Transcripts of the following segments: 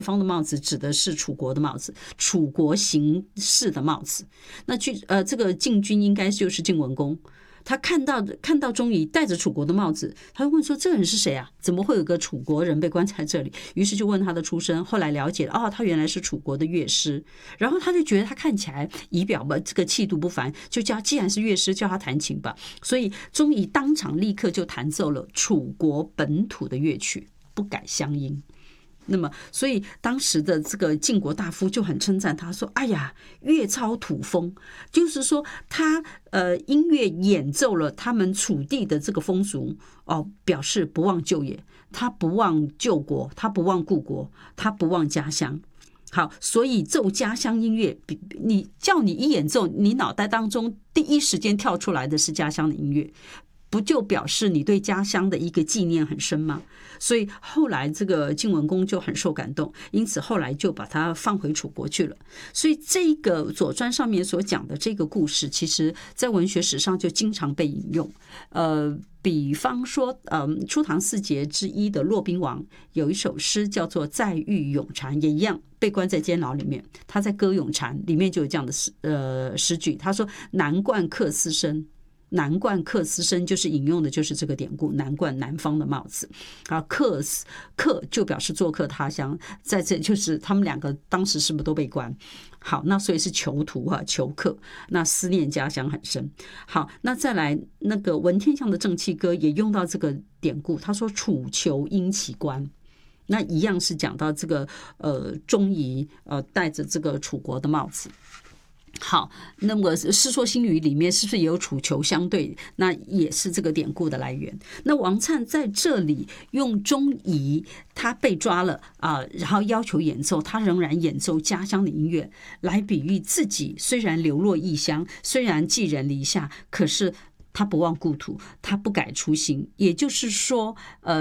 方的帽子指的是楚国的帽子，楚国形式的帽子。那这个晋军应该就是晋文公。他看到钟仪戴着楚国的帽子，他就问说：“这个人是谁啊？怎么会有个楚国人被关在这里？”于是就问他的出身，后来了解了，他原来是楚国的乐师。然后他就觉得他看起来仪表吧，这个气度不凡，就叫既然是乐师，叫他弹琴吧。所以钟仪当场立刻就弹奏了楚国本土的乐曲，不改乡音。那么，所以当时的这个晋国大夫就很称赞他说：“哎呀，乐超土风，就是说他音乐演奏了他们楚地的这个风俗表示不忘旧业，他不忘旧国，他不忘故国，他不忘家乡。好，所以奏家乡音乐，你一演奏，你脑袋当中第一时间跳出来的是家乡的音乐。”不就表示你对家乡的一个纪念很深吗？所以后来这个晋文公就很受感动，因此后来就把他放回楚国去了。所以这个《左传》上面所讲的这个故事，其实在文学史上就经常被引用。比方说，初唐四杰之一的骆宾王有一首诗叫做《再遇咏蝉》，也一样被关在监牢里面，他在歌咏蝉，里面就有这样的诗句，他说：“南冠客思声。”南冠客思声就是引用的就是这个典故，南冠南方的帽子啊，客就表示做客他乡，在这就是他们两个当时是不是都被关？好，那所以是囚徒啊，囚客，那思念家乡很深。好，那再来那个文天祥的正气歌也用到这个典故，他说楚囚因其冠。那一样是讲到这个钟仪戴着这个楚国的帽子。好，那么《世说新语》里面是不是也有楚囚相对？那也是这个典故的来源。那王粲在这里用钟仪他被抓了然后要求演奏，他仍然演奏家乡的音乐，来比喻自己虽然流落异乡，虽然寄人篱下，可是他不忘故土，他不改初心。也就是说，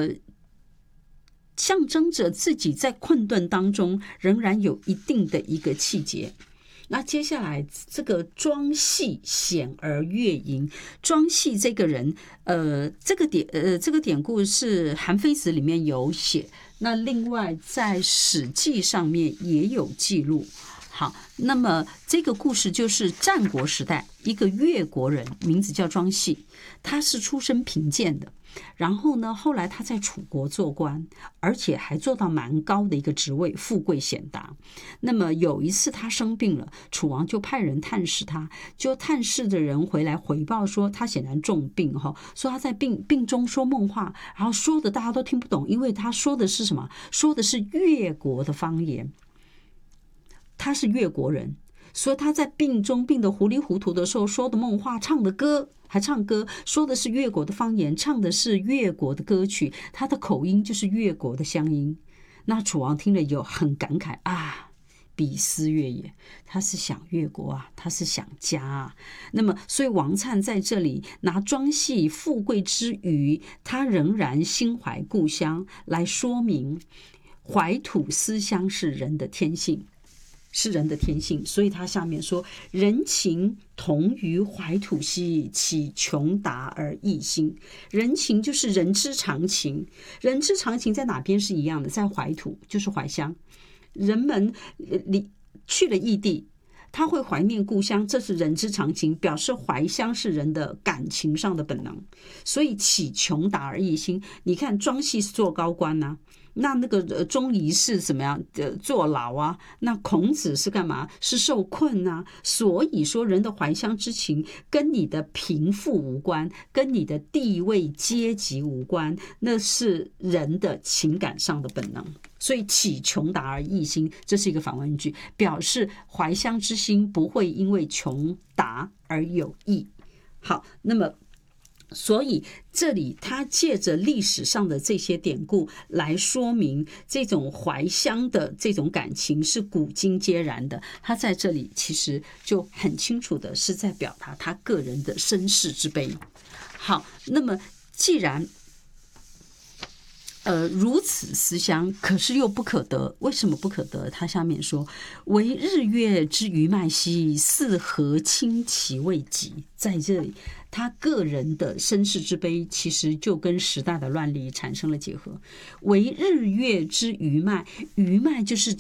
象征着自己在困顿当中仍然有一定的一个气节。那接下来这个庄系显而乐淫，庄系这个人，这个典故是《韩非子》里面有写，那另外在《史记》上面也有记录。好，那么这个故事就是战国时代一个越国人，名字叫庄系，他是出身贫贱的。然后呢，后来他在楚国做官，而且还做到蛮高的一个职位，富贵显达。那么有一次他生病了，楚王就派人探视他，就探视的人回来回报说他显然重病，说他在病中说梦话，然后说的大家都听不懂，因为他说的是什么？说的是越国的方言，他是越国人，所以他在病中病得糊里糊涂的时候说的梦话，唱的歌还唱歌，说的是越国的方言，唱的是越国的歌曲，他的口音就是越国的乡音。那楚王听了有很感慨啊，彼思越也，他是想越国啊，他是想家啊。那么所以王粲在这里拿庄系富贵之余，他仍然心怀故乡，来说明怀土思乡是人的天性，是人的天性。所以他下面说：人情同于怀土兮，岂穷达而异心。人情就是人之常情，人之常情在哪边是一样的？在怀土，就是怀乡。人们去了异地，他会怀念故乡，这是人之常情，表示怀乡是人的感情上的本能。所以岂穷达而异心。你看庄系是做高官啊，那个钟仪是怎么样坐牢啊？那孔子是干嘛？是受困啊。所以说人的怀乡之情跟你的贫富无关，跟你的地位阶级无关，那是人的情感上的本能。所以岂穷达而异心，这是一个反问句，表示怀乡之心不会因为穷达而有异。好，那么所以这里他借着历史上的这些典故来说明这种怀乡的这种感情是古今皆然的。他在这里其实就很清楚的是在表达他个人的身世之悲。好，那么既然如此思乡，可是又不可得。为什么不可得？他下面说：“惟日月之余脉兮，似河清其未及。”在这里，他个人的身世之悲，其实就跟时代的乱离产生了结合。惟日月之余脉，余脉就是